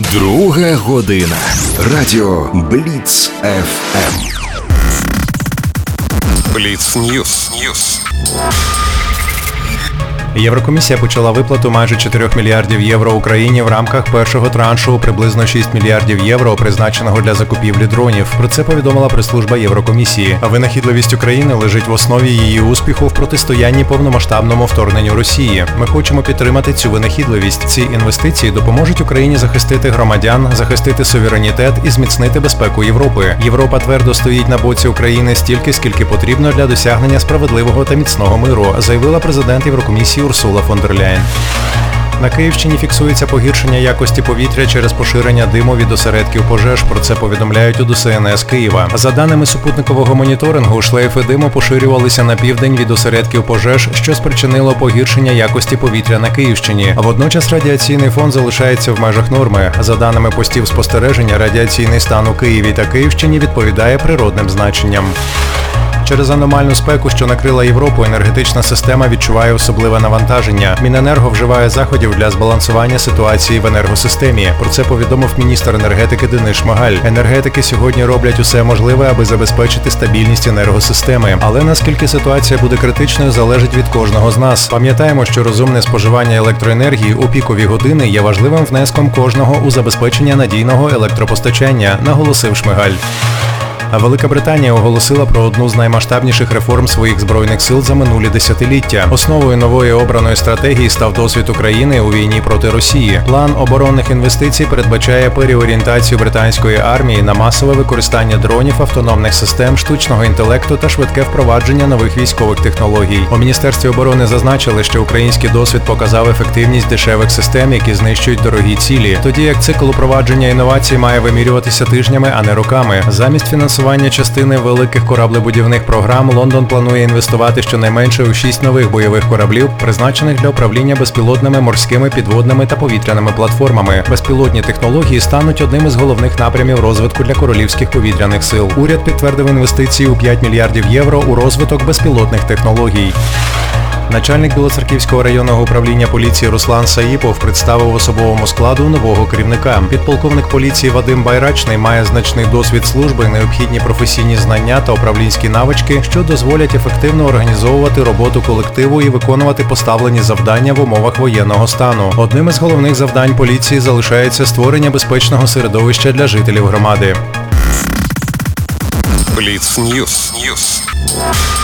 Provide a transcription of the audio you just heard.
Друга година. Радіо Бліц ФМ. Бліц Ньюс. Єврокомісія почала виплату майже 4 мільярдів євро Україні в рамках першого траншу приблизно 6 мільярдів євро, призначеного для закупівлі дронів. Про це повідомила прес-служба Єврокомісії. А винахідливість України лежить в основі її успіху в протистоянні повномасштабному вторгненню Росії. Ми хочемо підтримати цю винахідливість. Ці інвестиції допоможуть Україні захистити громадян, захистити суверенітет і зміцнити безпеку Європи. Європа твердо стоїть на боці України стільки, скільки потрібно для досягнення справедливого та міцного миру, заявила президент Єврокомісії Урсула фон дер Ляєн. На Київщині фіксується погіршення якості повітря через поширення диму від осередків пожеж. Про це повідомляють у ДСНС Києва. За даними супутникового моніторингу, шлейфи диму поширювалися на південь від осередків пожеж, що спричинило погіршення якості повітря на Київщині. Водночас радіаційний фон залишається в межах норми. За даними постів спостереження, радіаційний стан у Києві та Київщині відповідає природним значенням. Через аномальну спеку, що накрила Європу, енергетична система відчуває особливе навантаження. Міненерго вживає заходів для збалансування ситуації в енергосистемі. Про це повідомив міністр енергетики Денис Шмигаль. Енергетики сьогодні роблять усе можливе, аби забезпечити стабільність енергосистеми. Але наскільки ситуація буде критичною, залежить від кожного з нас. Пам'ятаємо, що розумне споживання електроенергії у пікові години є важливим внеском кожного у забезпечення надійного електропостачання, наголосив Шмигаль. А Велика Британія оголосила про одну з наймасштабніших реформ своїх збройних сил за минулі десятиліття. Основою нової обраної стратегії став досвід України у війні проти Росії. План оборонних інвестицій передбачає переорієнтацію британської армії на масове використання дронів, автономних систем, штучного інтелекту та швидке впровадження нових військових технологій. У Міністерстві оборони зазначили, що український досвід показав ефективність дешевих систем, які знищують дорогі цілі, тоді як цикл упровадження інновацій має вимірюватися тижнями, а не роками. Замість фінансування частини великих кораблебудівних програм Лондон планує інвестувати щонайменше у 6 нових бойових кораблів, призначених для управління безпілотними морськими, підводними та повітряними платформами. Безпілотні технології стануть одним із головних напрямів розвитку для королівських повітряних сил. Уряд підтвердив інвестиції у 5 мільярдів євро у розвиток безпілотних технологій. Начальник Білоцерківського районного управління поліції Руслан Саїпов представив в особовому складу нового керівника. Підполковник поліції Вадим Байрачний має значний досвід служби, необхідні професійні знання та управлінські навички, що дозволять ефективно організовувати роботу колективу і виконувати поставлені завдання в умовах воєнного стану. Одним із головних завдань поліції залишається створення безпечного середовища для жителів громади. Бліц Ньюс.